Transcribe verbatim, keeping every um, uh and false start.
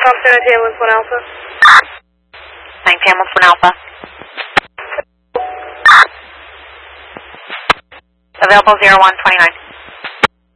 Officer ninety ambulance one Alpha. ninety ambulance one Alpha. Available zero one twenty-nine.